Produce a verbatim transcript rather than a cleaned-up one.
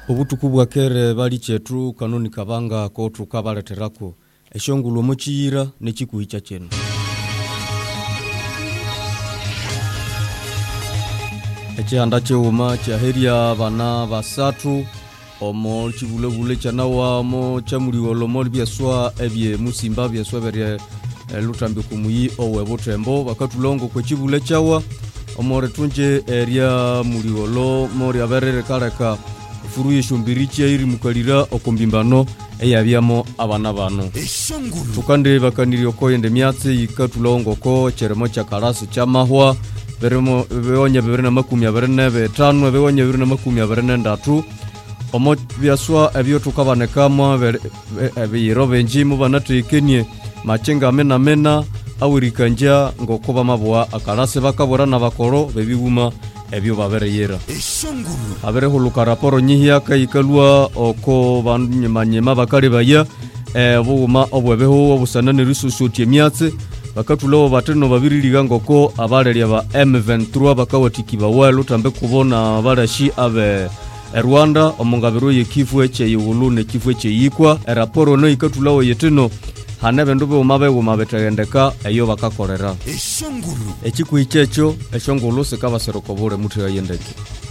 Obutuku bwa kere bali chetru kanoni kabanga ko tukabaleterako eshongulu muchira nechikuicha chenu. Eche andache uma chaheria bana basatu omo chibule bule chanawa mo chamuri olomo byaswa ebye musimba byaswa bere lutambe kumuyi owe botembo bakatulongo ko chibule chawa omore tunje area muri olo mori aberere kareka furuye shumbirichi iri mukalira okombimbano eyabyamo abana bano tukande bakaniri okoyende myatse ikatulongo ko cheremo cha karasi cha mahwa beremo beonye berena makumi aberene betano beonye berena makumi aberene ndatu omo byaswa ebyo tukabanekamo ebiro benji mu banatekenie machenga mena mena awirikanja ngokoba mabwa akarase bakabora nabakoro bebiguma ebyo babereyera eshonguru abere huluka raporo nyihya kayikalwa oko banyemanyema bakari baya ebuma obwebeho obusanane risusutie myatse bakatulo bateno babiri ligangoko abarelia ba M vingt-trois bakawatiki bawelo tambe kubona barashi abe Rwanda omongabero yekifu eche yulu ne kifu eche yikwa raporo no ikatulawo yeteno hanebe ndobe umabe umabetegendeka eyo bakakorera eshonguru ekikuichecho eshongulu sekaba serokobore mutu yendeke